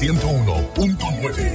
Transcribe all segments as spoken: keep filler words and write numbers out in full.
ciento uno punto nueve.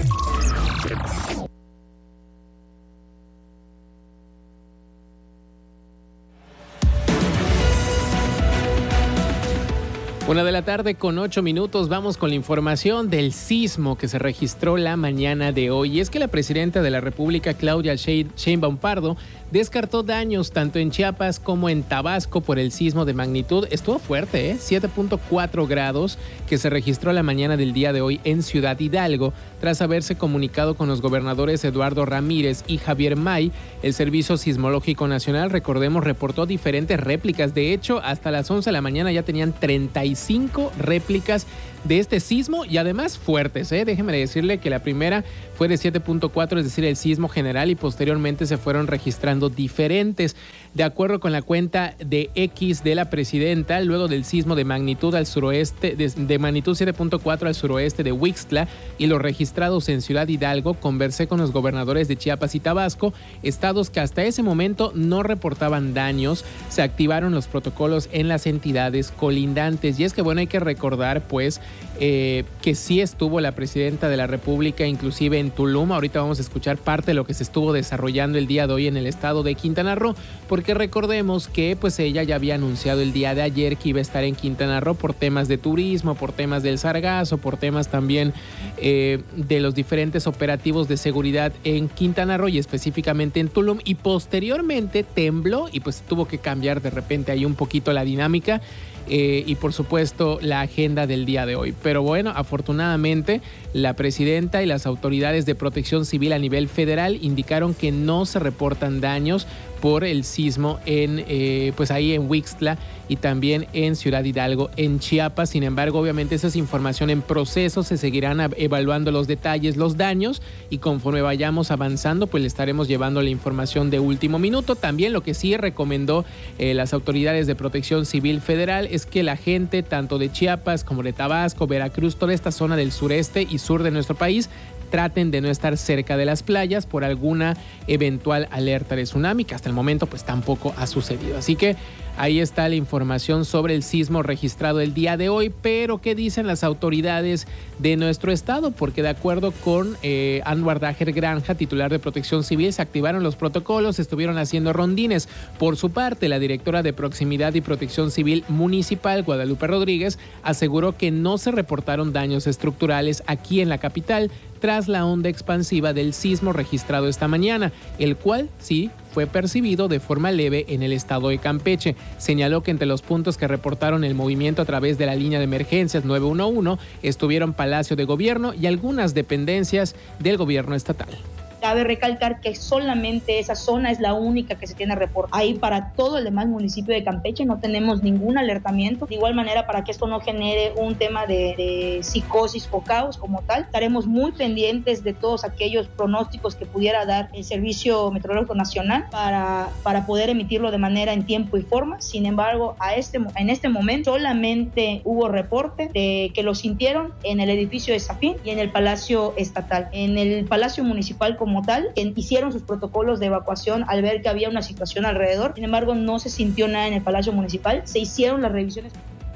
Una de la tarde con ocho minutos, vamos con la información del sismo que se registró la mañana de hoy. Y es que la presidenta de la República, Claudia Sheinbaum Pardo, descartó daños tanto en Chiapas como en Tabasco por el sismo de magnitud. Estuvo fuerte, ¿eh? siete punto cuatro grados que se registró la mañana del día de hoy en Ciudad Hidalgo, tras haberse comunicado con los gobernadores Eduardo Ramírez y Javier May. El Servicio Sismológico Nacional, recordemos, reportó diferentes réplicas. De hecho, hasta las once de la mañana ya tenían treinta y cinco réplicas de este sismo y además fuertes, ¿eh? Déjeme decirle que la primera fue de siete punto cuatro, es decir, el sismo general, y posteriormente se fueron registrando diferentes. De acuerdo con la cuenta de X de la presidenta, luego del sismo de magnitud al suroeste, de, de magnitud siete punto cuatro al suroeste de Huixtla y los registrados en Ciudad Hidalgo, conversé con los gobernadores de Chiapas y Tabasco, estados que hasta ese momento no reportaban daños. Se activaron los protocolos en las entidades colindantes. Y es que bueno, hay que recordar pues eh, que sí estuvo la presidenta de la República inclusive en Tulum. Ahorita vamos a escuchar parte de lo que se estuvo desarrollando el día de hoy en el estado de Quintana Roo, porque recordemos que pues ella ya había anunciado el día de ayer que iba a estar en Quintana Roo por temas de turismo, por temas del sargazo, por temas también eh, de los diferentes operativos de seguridad en Quintana Roo y específicamente en Tulum, y posteriormente tembló y pues tuvo que cambiar de repente ahí un poquito la dinámica. Eh, y por supuesto la agenda del día de hoy. Pero bueno, afortunadamente la presidenta y las autoridades de protección civil a nivel federal indicaron que no se reportan daños por el sismo en eh, pues ahí en Huixtla y también en Ciudad Hidalgo, en Chiapas. Sin embargo, obviamente esa es información en proceso, se seguirán evaluando los detalles, los daños, y conforme vayamos avanzando, pues le estaremos llevando la información de último minuto. También lo que sí recomendó eh, las autoridades de protección civil federal es que la gente tanto de Chiapas como de Tabasco, Veracruz, toda esta zona del sureste y sur de nuestro país, traten de no estar cerca de las playas por alguna eventual alerta de tsunami, que hasta el momento pues tampoco ha sucedido. Así que ahí está la información sobre el sismo registrado el día de hoy. Pero ¿qué dicen las autoridades de nuestro estado? Porque de acuerdo con eh, Anwar Dajer Granja, titular de Protección Civil, se activaron los protocolos, estuvieron haciendo rondines. Por su parte, la directora de Proximidad y Protección Civil Municipal, Guadalupe Rodríguez, aseguró que no se reportaron daños estructurales aquí en la capital tras la onda expansiva del sismo registrado esta mañana, el cual sí fue percibido de forma leve en el estado de Campeche. Señaló que entre los puntos que reportaron el movimiento a través de la línea de emergencias nueve uno uno estuvieron Palacio de Gobierno y algunas dependencias del gobierno estatal. Cabe recalcar que solamente esa zona es la única que se tiene reporte. Ahí para todo el demás municipio de Campeche no tenemos ningún alertamiento. De igual manera, para que esto no genere un tema de, de psicosis o caos como tal, estaremos muy pendientes de todos aquellos pronósticos que pudiera dar el Servicio Meteorológico Nacional para, para poder emitirlo de manera en tiempo y forma. Sin embargo, a este, en este momento solamente hubo reporte de que lo sintieron en el edificio de Zafín y en el Palacio Estatal. En el Palacio Municipal como tal, hicieron sus protocolos de evacuación al ver que había una situación alrededor. Sin embargo, no se sintió nada en el Palacio Municipal. Se hicieron las revisiones.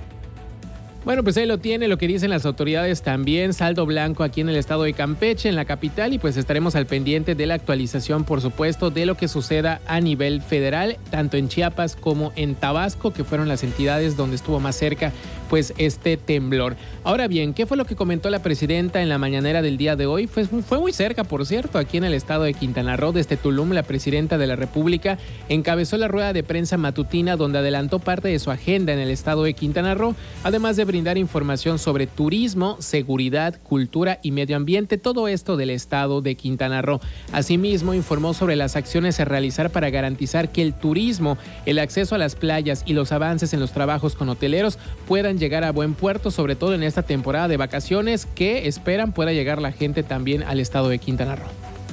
Bueno, pues ahí lo tiene, lo que dicen las autoridades también. Saldo blanco aquí en el estado de Campeche, en la capital, y pues estaremos al pendiente de la actualización, por supuesto, de lo que suceda a nivel federal, tanto en Chiapas como en Tabasco, que fueron las entidades donde estuvo más cerca pues este temblor. Ahora bien, ¿qué fue lo que comentó la presidenta en la mañanera del día de hoy? Fue, fue muy cerca, por cierto, aquí en el estado de Quintana Roo, desde Tulum. La presidenta de la República encabezó la rueda de prensa matutina donde adelantó parte de su agenda en el estado de Quintana Roo, además de brindar información sobre turismo, seguridad, cultura y medio ambiente, todo esto del estado de Quintana Roo. Asimismo, informó sobre las acciones a realizar para garantizar que el turismo, el acceso a las playas y los avances en los trabajos con hoteleros puedan llegar a buen puerto, sobre todo en esta temporada de vacaciones que esperan pueda llegar la gente también al estado de Quintana Roo.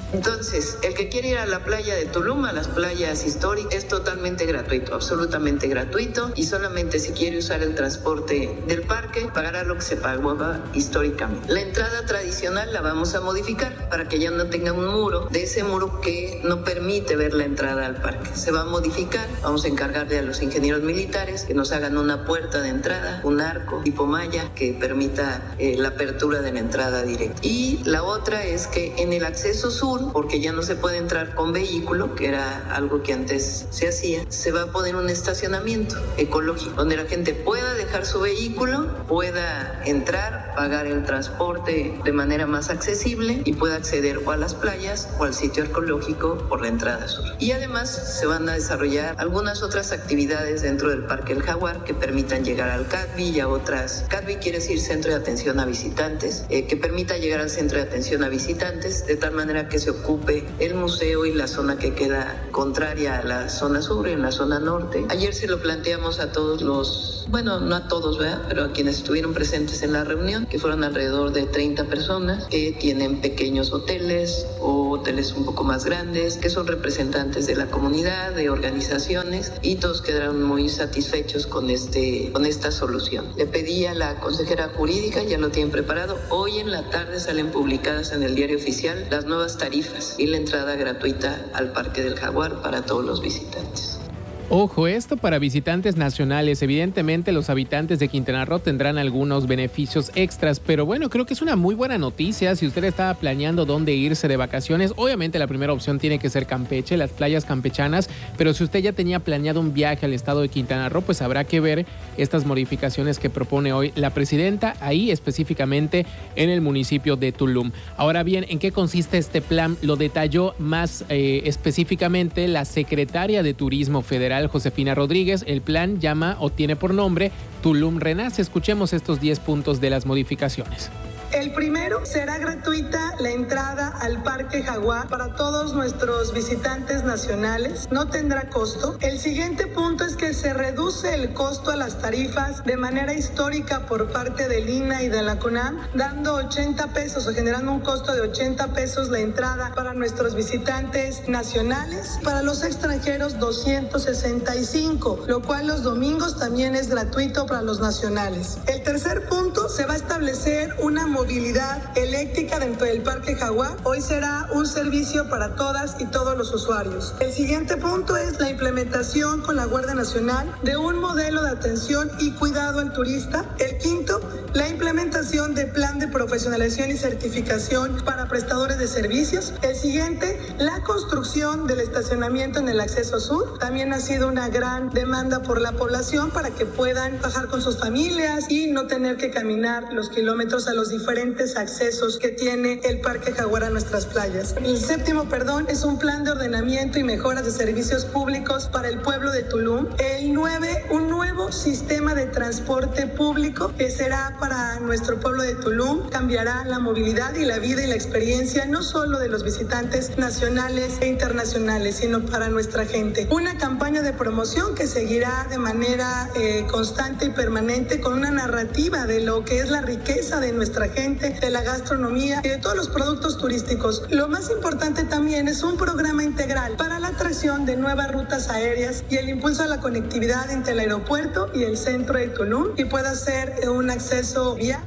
Entonces, el que quiere ir a la playa de Tulum, a las playas históricas, es totalmente gratuito, absolutamente gratuito, y solamente si quiere usar el transporte del parque, pagará lo que se pagaba históricamente. La entrada tradicional la vamos a modificar para que ya no tenga un muro, de ese muro que no permite ver la entrada al parque. Se va a modificar, vamos a encargarle a los ingenieros militares que nos hagan una puerta de entrada, un arco tipo malla que permita eh, la apertura de la entrada directa. Y la otra es que en el acceso sur, porque ya no se puede entrar con vehículo, que era algo que antes se hacía, se va a poner un estacionamiento ecológico, donde la gente pueda dejar su vehículo, pueda entrar, pagar el transporte de manera más accesible y pueda acceder o a las playas o al sitio arqueológico por la entrada sur. Y además se van a desarrollar algunas otras actividades dentro del Parque El Jaguar que permitan llegar al C A D V I y a otras. C A D V I quiere decir Centro de Atención a Visitantes, eh, que permita llegar al Centro de Atención a Visitantes de tal manera que se ocupe el museo y la zona que queda contraria a la zona sur, en la zona norte. Ayer se lo planteamos a todos los, bueno, no a todos, ¿verdad?, pero a quienes estuvieron presentes en la reunión, que fueron alrededor de treinta personas que tienen pequeños hoteles o hoteles un poco más grandes, que son representantes de la comunidad, de organizaciones, y todos quedaron muy satisfechos con, este, con esta solución. Le pedí a la consejera jurídica, ya lo tienen preparado, hoy en la tarde salen publicadas en el diario oficial las nuevas tarifas y la entrada gratuita al Parque del Jaguar para todos los visitantes. Ojo, esto para visitantes nacionales. Evidentemente los habitantes de Quintana Roo tendrán algunos beneficios extras, pero bueno, creo que es una muy buena noticia. Si usted estaba planeando dónde irse de vacaciones, obviamente la primera opción tiene que ser Campeche, las playas campechanas, pero si usted ya tenía planeado un viaje al estado de Quintana Roo, pues habrá que ver estas modificaciones que propone hoy la presidenta, ahí específicamente en el municipio de Tulum. Ahora bien, ¿en qué consiste este plan? Lo detalló más eh, específicamente la secretaria de Turismo Federal, Josefina Rodríguez. El plan llama o tiene por nombre Tulum Renace. Escuchemos estos diez puntos de las modificaciones. El primero, será gratuita la entrada al Parque Jaguar para todos nuestros visitantes nacionales, no tendrá costo. El siguiente punto es que se reduce el costo a las tarifas de manera histórica por parte del I N A y de la CONAM, dando ochenta pesos o generando un costo de ochenta pesos la entrada para nuestros visitantes nacionales. Para los extranjeros, doscientos sesenta y cinco, lo cual los domingos también es gratuito para los nacionales. El tercer punto, se va a establecer una movilidad eléctrica dentro del Parque Jaguar. Hoy será un servicio para todas y todos los usuarios. El siguiente punto es la implementación con la Guardia Nacional de un modelo de atención y cuidado al turista. El quinto, la implementación de plan de profesionalización y certificación para prestadores de servicios. El siguiente, la construcción del estacionamiento en el acceso sur. También ha sido una gran demanda por la población para que puedan bajar con sus familias y no tener que caminar los kilómetros a los diferentes diferentes accesos que tiene el Parque Jaguar a nuestras playas. El séptimo, perdón, es un plan de ordenamiento y mejoras de servicios públicos para el pueblo de Tulum. El nueve, un nuevo sistema de transporte público que será para nuestro pueblo de Tulum. Cambiará la movilidad y la vida y la experiencia no solo de los visitantes nacionales e internacionales, sino para nuestra gente. Una campaña de promoción que seguirá de manera eh, constante y permanente con una narrativa de lo que es la riqueza de nuestra gente, de la gastronomía y de todos los productos turísticos. Lo más importante también es un programa integral para la atracción de nuevas rutas aéreas y el impulso a la conectividad entre el aeropuerto y el centro de Tulum, y pueda ser un acceso vía.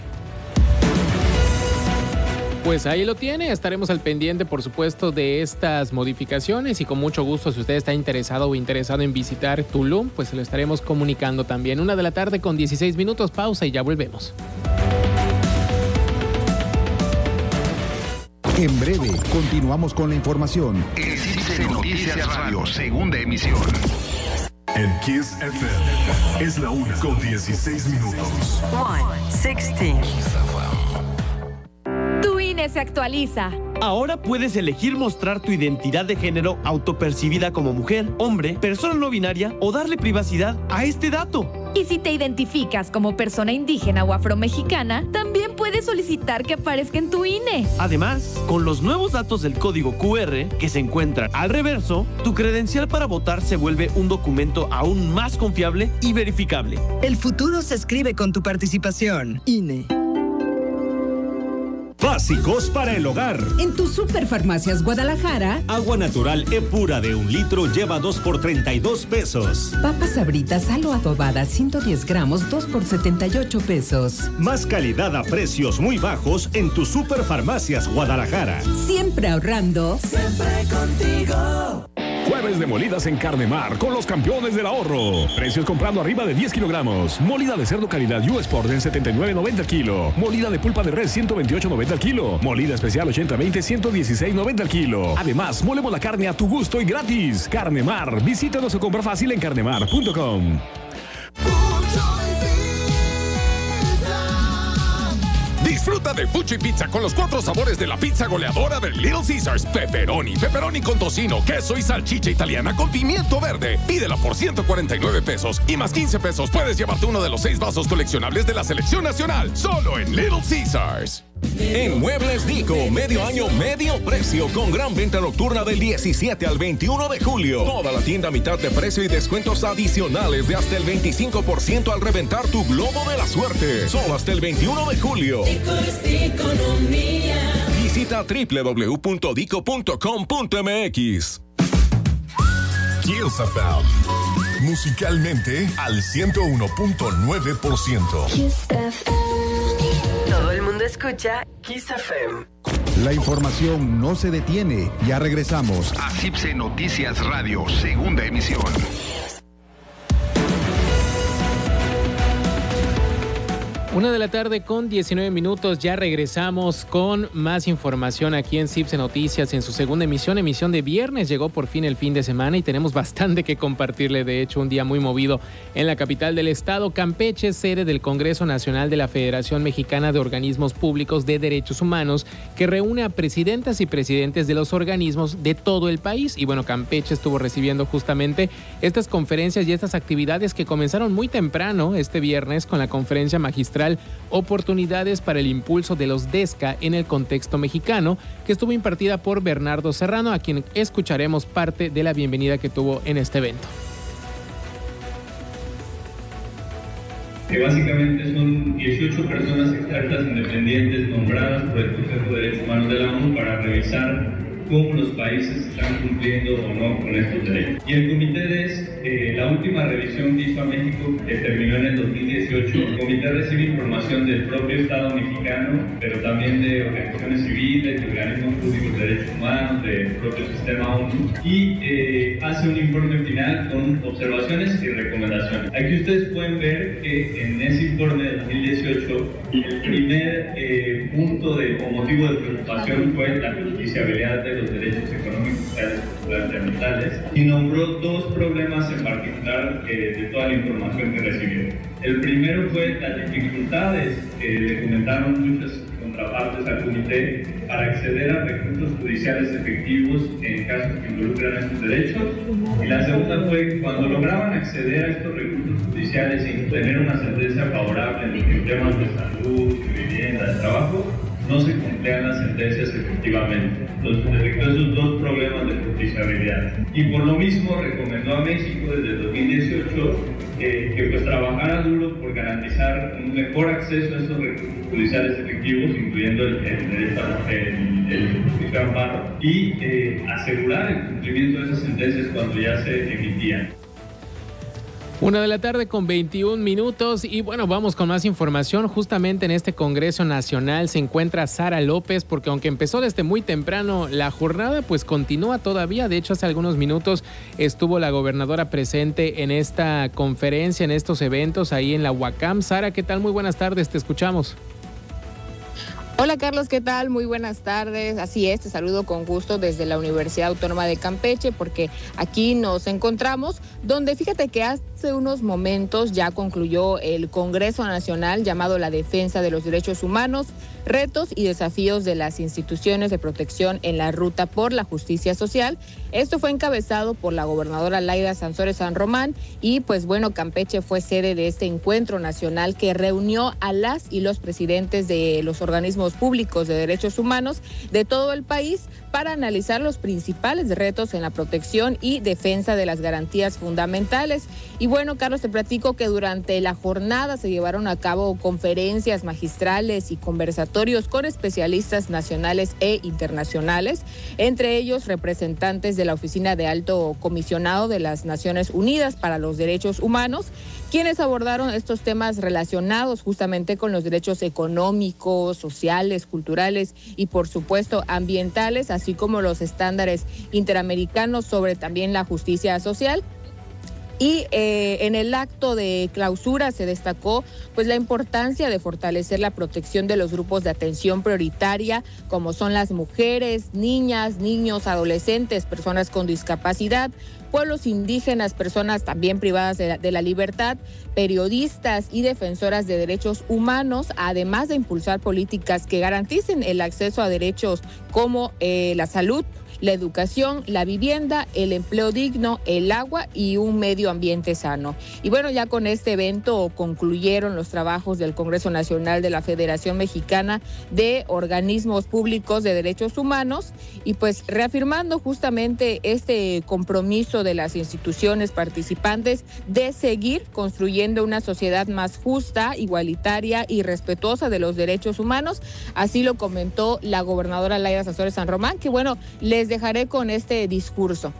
Pues ahí lo tiene, estaremos al pendiente, por supuesto, de estas modificaciones, y con mucho gusto, si usted está interesado o interesado en visitar Tulum, pues se lo estaremos comunicando también. Una de la tarde con dieciséis minutos, pausa y ya volvemos. En breve, continuamos con la información. Existe Noticias Radio, segunda emisión. En Kiss F M es la una con dieciséis minutos. one sixteen. Tu I N E se actualiza. Ahora puedes elegir mostrar tu identidad de género autopercibida como mujer, hombre, persona no binaria o darle privacidad a este dato. Y si te identificas como persona indígena o afromexicana, también puedes solicitar que aparezca en tu I N E. Además, con los nuevos datos del código Q R que se encuentran al reverso, tu credencial para votar se vuelve un documento aún más confiable y verificable. El futuro se escribe con tu participación. I N E. Básicos para el hogar. En tu Superfarmacias Guadalajara, agua natural E pura de un litro lleva dos por treinta y dos pesos. Papas Sabritas Salo adobada ciento diez gramos, dos por setenta y ocho pesos. Más calidad a precios muy bajos en tu Superfarmacias Guadalajara. Siempre ahorrando. Siempre contigo. Jueves de molidas en Carnemar con los campeones del ahorro. Precios comprando arriba de diez kilogramos. Molida de cerdo calidad U Sport en setenta y nueve noventa el kilo. Molida de pulpa de res ciento veintiocho noventa el kilo. Molida especial ochenta veinte ciento dieciséis noventa el kilo. Además, molemos la carne a tu gusto y gratis. Carnemar. Visítanos o compra fácil en carnemar punto com. Disfruta de Fuchi Pizza con los cuatro sabores de la pizza goleadora de Little Caesars. Pepperoni, pepperoni con tocino, queso y salchicha italiana con pimiento verde. Pídela por ciento cuarenta y nueve pesos y más quince pesos puedes llevarte uno de los seis vasos coleccionables de la selección nacional. Solo en Little Caesars. En Muebles Dico, medio año, medio precio, con gran venta nocturna del diecisiete al veintiuno de julio. Toda la tienda a mitad de precio y descuentos adicionales de hasta el veinticinco por ciento al reventar tu globo de la suerte. Solo hasta el veintiuno de julio. Visita doble u doble u doble u punto dico punto com punto m x. Kiss F M. Musicalmente al ciento uno punto nueve por ciento. Todo el mundo escucha Kiss F M. La información no se detiene. Ya regresamos. A C I P S E Noticias Radio, segunda emisión. Una de la tarde con diecinueve minutos, ya regresamos con más información aquí en C I P S E Noticias en su segunda emisión, emisión de viernes. Llegó por fin el fin de semana y tenemos bastante que compartirle, de hecho un día muy movido en la capital del estado. Campeche, sede del Congreso Nacional de la Federación Mexicana de Organismos Públicos de Derechos Humanos, que reúne a presidentas y presidentes de los organismos de todo el país. Y bueno, Campeche estuvo recibiendo justamente estas conferencias y estas actividades que comenzaron muy temprano este viernes con la conferencia magistral Oportunidades para el Impulso de los DESCA en el Contexto Mexicano, que estuvo impartida por Bernardo Serrano, a quien escucharemos parte de la bienvenida que tuvo en este evento. Que básicamente son dieciocho personas expertas independientes nombradas por el Consejo de Derechos Humanos de la ONU para revisar cómo los países están cumpliendo o no con estos derechos. Y el comité D E S, eh, la última revisión que hizo a México, que terminó en el dos mil dieciocho, el comité recibe información del propio Estado mexicano, pero también de organizaciones civiles, de organismos públicos de derechos humanos, del propio sistema ONU, y eh, hace un informe final con observaciones y recomendaciones. Aquí ustedes pueden ver que en ese informe de dos mil dieciocho, el primer eh, punto de, o motivo de preocupación fue la justiciabilidad de los derechos económicos, sociales, culturales y ambientales, y nombró dos problemas en particular eh, de toda la información que recibió. El primero fue las dificultades que le comentaron muchas contrapartes al comité para acceder a recursos judiciales efectivos en casos que involucran estos derechos. Y la segunda fue cuando lograban acceder a estos recursos judiciales sin tener una sentencia favorable en temas de salud, de vivienda, de trabajo, no se cumplían las sentencias efectivamente. Entonces detectó esos dos problemas de justiciabilidad. Y por lo mismo recomendó a México desde el dos mil dieciocho eh, que pues trabajara duro por garantizar un mejor acceso a esos recursos judiciales efectivos, incluyendo el, el derecho al el, el justicia de amparo, y eh, asegurar el cumplimiento de esas sentencias cuando ya se emitían. Una de la tarde con veintiún minutos y bueno, vamos con más información. Justamente en este Congreso Nacional se encuentra Sara López, porque aunque empezó desde muy temprano la jornada, pues continúa todavía. De hecho, hace algunos minutos estuvo la gobernadora presente en esta conferencia, en estos eventos ahí en la UACAM. Sara, ¿qué tal? Muy buenas tardes, te escuchamos. Hola Carlos, ¿qué tal? Muy buenas tardes. Así es, te saludo con gusto desde la Universidad Autónoma de Campeche, porque aquí nos encontramos, donde fíjate que hace unos momentos ya concluyó el Congreso Nacional llamado La Defensa de los Derechos Humanos, Retos y Desafíos de las Instituciones de Protección en la Ruta por la Justicia Social. Esto fue encabezado por la gobernadora Laida Sansores San Román y pues bueno, Campeche fue sede de este encuentro nacional que reunió a las y los presidentes de los organismos organismos públicos de derechos humanos de todo el país para analizar los principales retos en la protección y defensa de las garantías fundamentales. Y bueno, Carlos, te platico que durante la jornada se llevaron a cabo conferencias magistrales y conversatorios con especialistas nacionales e internacionales, entre ellos representantes de la Oficina de Alto Comisionado de las Naciones Unidas para los Derechos Humanos, quienes abordaron estos temas relacionados justamente con los derechos económicos, sociales, culturales y por supuesto ambientales, así como los estándares interamericanos sobre también la justicia social. Y eh, en el acto de clausura se destacó pues la importancia de fortalecer la protección de los grupos de atención prioritaria, como son las mujeres, niñas, niños, adolescentes, personas con discapacidad, pueblos indígenas, personas también privadas de la, de la libertad, periodistas y defensoras de derechos humanos, además de impulsar políticas que garanticen el acceso a derechos como eh, la salud, la educación, la vivienda, el empleo digno, el agua y un medio ambiente sano. Y bueno, ya con este evento concluyeron los trabajos del Congreso Nacional de la Federación Mexicana de Organismos Públicos de Derechos Humanos y pues reafirmando justamente este compromiso de las instituciones participantes de seguir construyendo una sociedad más justa, igualitaria y respetuosa de los derechos humanos. Así lo comentó la gobernadora Laida Sansores San Román, que bueno, les dejaré con este discurso.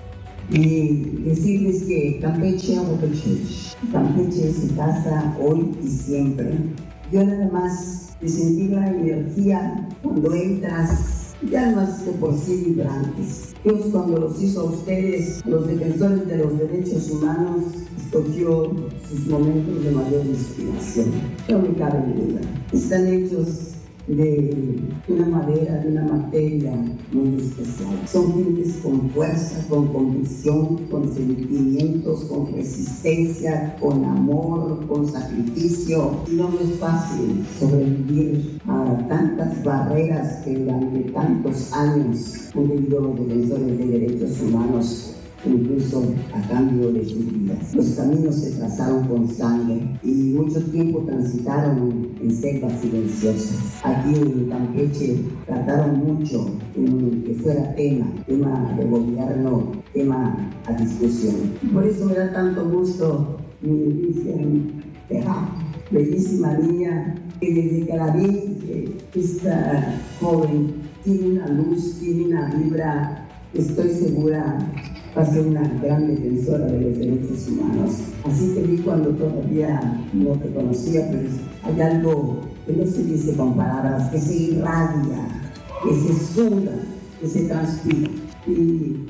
Y decirles que Campeche, Campeche es su casa hoy y siempre. Yo nada más de sentir la energía cuando entras, ya no es de por sí vibrantes. Dios cuando los hizo a ustedes, los defensores de los derechos humanos, escogió sus momentos de mayor inspiración. No me cabe duda. Están hechos de una madera, de una materia muy especial. Son gentes con fuerza, con convicción, con sentimientos, con resistencia, con amor, con sacrificio. Y no es fácil sobrevivir a tantas barreras que durante tantos años han vivido los defensores de derechos humanos, incluso a cambio de sus vidas. Los caminos se trazaron con sangre y mucho tiempo transitaron en selvas silenciosas. Aquí en Campeche trataron mucho en que fuera tema, tema de gobierno, tema a discusión. Y por eso me da tanto gusto mi Virgen Teja, bellísima niña, que desde que la vi, esta joven tiene una luz, tiene una vibra, estoy segura va a ser una gran defensora de los derechos humanos. Así te vi cuando todavía no te conocía, pero hay algo que no se dice con palabras, que se irradia, que se suda, que se transpira. Y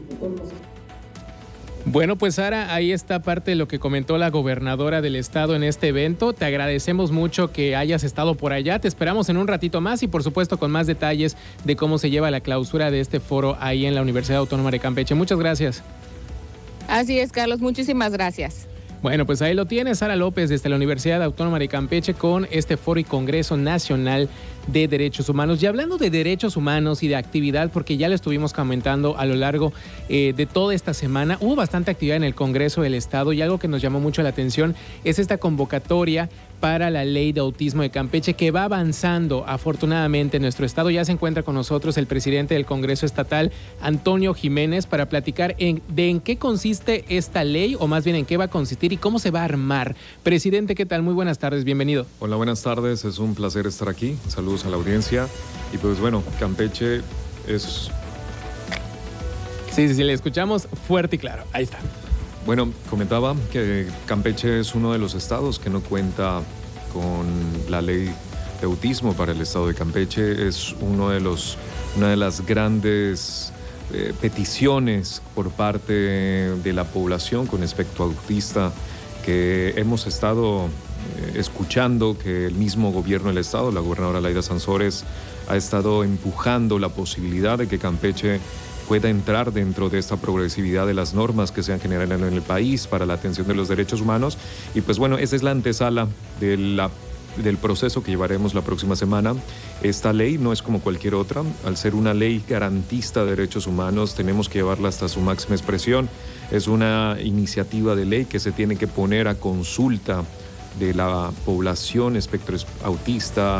bueno, pues Sara, ahí está parte de lo que comentó la gobernadora del estado en este evento. Te agradecemos mucho que hayas estado por allá. Te esperamos en un ratito más y por supuesto con más detalles de cómo se lleva la clausura de este foro ahí en la Universidad Autónoma de Campeche. Muchas gracias. Así es, Carlos. Muchísimas gracias. Bueno, pues ahí lo tienes, Sara López, desde la Universidad Autónoma de Campeche con este Foro y Congreso Nacional de Derechos Humanos. Y hablando de derechos humanos y de actividad, porque ya lo estuvimos comentando a lo largo eh, de toda esta semana, hubo bastante actividad en el Congreso del Estado y algo que nos llamó mucho la atención es esta convocatoria para la ley de autismo de Campeche que va avanzando afortunadamente en nuestro estado. Ya se encuentra con nosotros el presidente del Congreso Estatal, Antonio Jiménez, para platicar en, de en qué consiste esta ley, o más bien en qué va a consistir y cómo se va a armar. Presidente, ¿qué tal? Muy buenas tardes, bienvenido. Hola, buenas tardes, es un placer estar aquí. Saludos a la audiencia. Y pues bueno, Campeche es... Sí, sí, sí, le escuchamos fuerte y claro. Ahí está. Bueno, comentaba que Campeche es uno de los estados que no cuenta con la ley de autismo para el estado de Campeche. Es uno de los, una de las grandes eh, peticiones por parte de la población con espectro autista que hemos estado eh, escuchando, que el mismo gobierno del estado, la gobernadora Laida Sansores, ha estado empujando la posibilidad de que Campeche pueda entrar dentro de esta progresividad de las normas que se han generado en el país para la atención de los derechos humanos. Y pues bueno, esa es la antesala de la, del proceso que llevaremos la próxima semana. Esta ley no es como cualquier otra. Al ser una ley garantista de derechos humanos, tenemos que llevarla hasta su máxima expresión. Es una iniciativa de ley que se tiene que poner a consulta de la población espectro autista,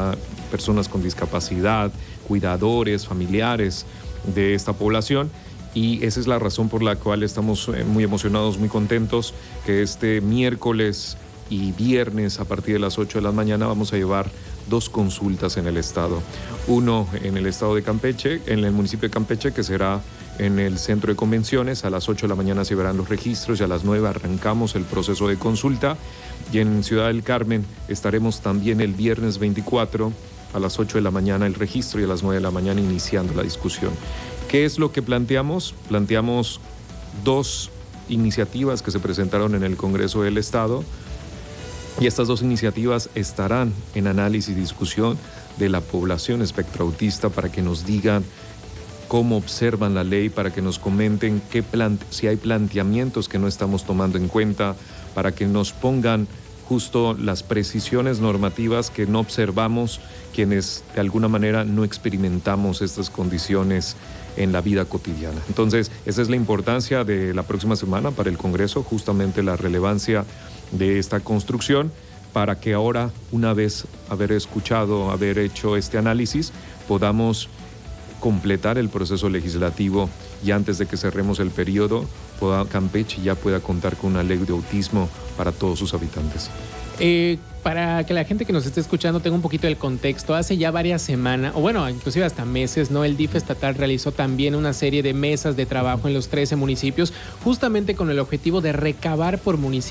personas con discapacidad, cuidadores, familiares de esta población. Y esa es la razón por la cual estamos muy emocionados, muy contentos, que este miércoles y viernes a partir de las ocho de la mañana vamos a llevar dos consultas en el estado. Uno en el estado de Campeche, en el municipio de Campeche, que será en el centro de convenciones. A las ocho de la mañana se verán los registros y a las nueve arrancamos el proceso de consulta. Y en Ciudad del Carmen estaremos también el viernes veinticuatro a las ocho de la mañana el registro y a las nueve de la mañana iniciando la discusión. ¿Qué es lo que planteamos? Planteamos dos iniciativas que se presentaron en el Congreso del Estado. Y estas dos iniciativas estarán en análisis y discusión de la población espectroautista para que nos digan cómo observan la ley, para que nos comenten qué plante- si hay planteamientos que no estamos tomando en cuenta, para que nos pongan justo las precisiones normativas que no observamos quienes de alguna manera no experimentamos estas condiciones en la vida cotidiana. Entonces, esa es la importancia de la próxima semana para el Congreso, justamente la relevancia de esta construcción, para que ahora, una vez haber escuchado, haber hecho este análisis, podamos completar el proceso legislativo y antes de que cerremos el periodo, pueda, Campeche ya pueda contar con una ley de autismo para todos sus habitantes. Eh, para que la gente que nos esté escuchando tenga un poquito del contexto, hace ya varias semanas, o bueno, inclusive hasta meses, ¿no? El D I F estatal realizó también una serie de mesas de trabajo en los trece municipios, justamente con el objetivo de recabar por municipio